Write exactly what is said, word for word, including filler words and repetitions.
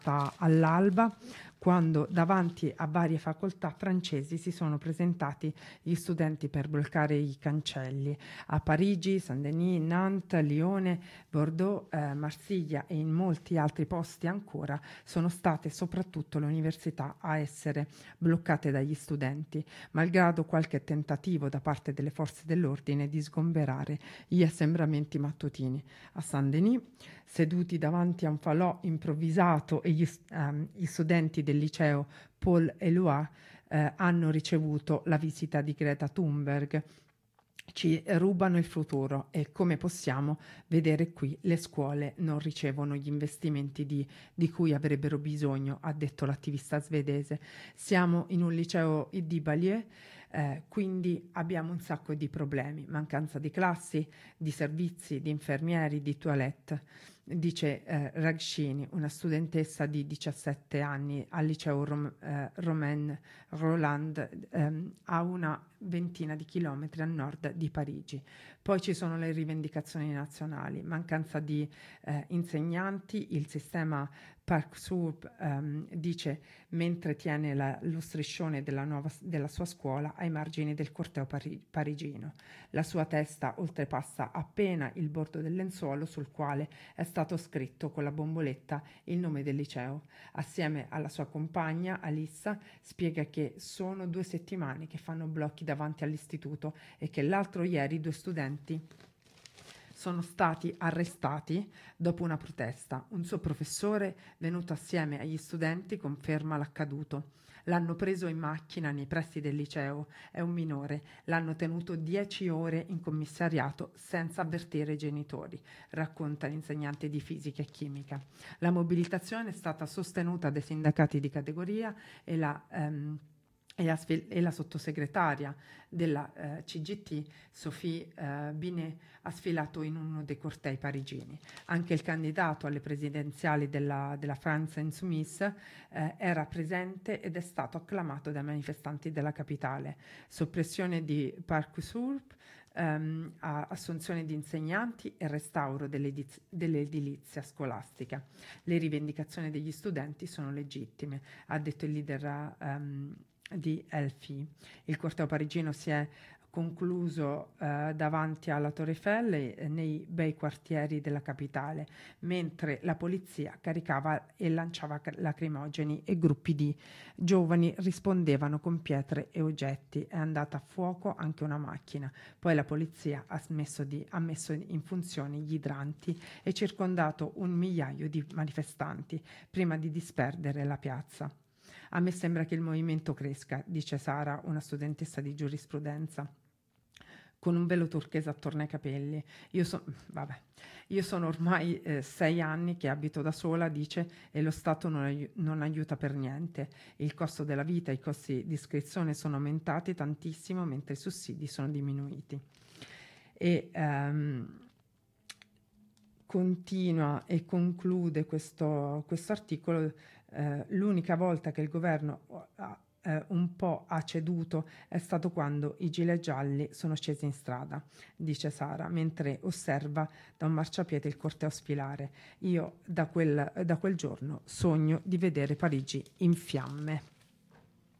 all'alba, quando davanti a varie facoltà francesi si sono presentati gli studenti per bloccare i cancelli. A Parigi, Saint-Denis, Nantes, Lione, Bordeaux, eh, Marsiglia e in molti altri posti ancora sono state soprattutto le università a essere bloccate dagli studenti, malgrado qualche tentativo da parte delle forze dell'ordine di sgomberare gli assembramenti mattutini. A Saint-Denis, seduti davanti a un falò improvvisato, e gli, ehm, gli studenti del liceo Paul Éluard eh, hanno ricevuto la visita di Greta Thunberg. Ci rubano il futuro e, come possiamo vedere qui, le scuole non ricevono gli investimenti di, di cui avrebbero bisogno, ha detto l'attivista svedese. Siamo in un liceo di Ballieu, eh, quindi abbiamo un sacco di problemi, mancanza di classi, di servizi, di infermieri, di toilette. Dice eh, Ragshini, una studentessa di diciassette anni al liceo Rom- eh, Romain Roland, ehm, a una ventina di chilometri a nord di Parigi. Poi ci sono le rivendicazioni nazionali, mancanza di eh, insegnanti, il sistema Parcoursup ehm, dice, mentre tiene la, lo striscione della, nuova, della sua scuola ai margini del corteo pari, parigino. La sua testa oltrepassa appena il bordo del lenzuolo sul quale è stato scritto con la bomboletta il nome del liceo. Assieme alla sua compagna Alissa spiega che sono due settimane che fanno blocchi davanti all'istituto e che l'altro ieri due studenti sono stati arrestati dopo una protesta. Un suo professore, venuto assieme agli studenti, conferma l'accaduto. L'hanno preso in macchina nei pressi del liceo, è un minore, l'hanno tenuto dieci ore in commissariato senza avvertire i genitori, racconta l'insegnante di fisica e chimica. La mobilitazione è stata sostenuta dai sindacati di categoria e la ehm, e la, e la sottosegretaria della eh, C G T, Sophie eh, Binet, ha sfilato in uno dei cortei parigini. Anche il candidato alle presidenziali della, della France Insoumise eh, era presente ed è stato acclamato dai manifestanti della capitale. Soppressione di Parcoursup, ehm, assunzione di insegnanti e restauro dell'ediz- dell'edilizia scolastica. Le rivendicazioni degli studenti sono legittime, ha detto il leader ehm, di Elfi. Il corteo parigino si è concluso eh, davanti alla Torre Eiffel e nei bei quartieri della capitale, mentre la polizia caricava e lanciava lacrimogeni e gruppi di giovani rispondevano con pietre e oggetti. È andata a fuoco anche una macchina. Poi la polizia ha, smesso di, ha messo in funzione gli idranti e circondato un migliaio di manifestanti prima di disperdere la piazza. A me sembra che il movimento cresca, dice Sara, una studentessa di giurisprudenza, con un velo turchese attorno ai capelli. Io, so, vabbè, io sono ormai eh, sei anni che abito da sola, dice, e lo Stato non, ai- non aiuta per niente. Il costo della vita, i costi di iscrizione sono aumentati tantissimo, mentre i sussidi sono diminuiti. E um, continua e conclude questo, questo articolo. Eh, l'unica volta che il governo ha eh, un po' ha ceduto è stato quando i gilet gialli sono scesi in strada, dice Sara, mentre osserva da un marciapiede il corteo sfilare. Io da quel, da quel giorno sogno di vedere Parigi in fiamme.